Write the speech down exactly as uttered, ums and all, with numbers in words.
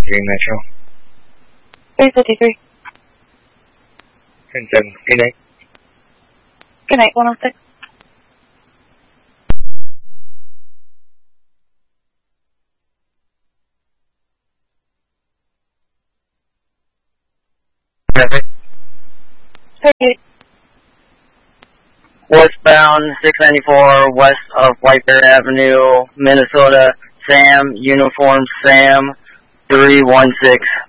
three Metro. three fifty-three. ten seven. Good night. Good night, one oh six. Traffic. thirty-eight. Westbound six ninety-four, west of White Bear Avenue, Minnesota. Sam, uniform Sam, three one six.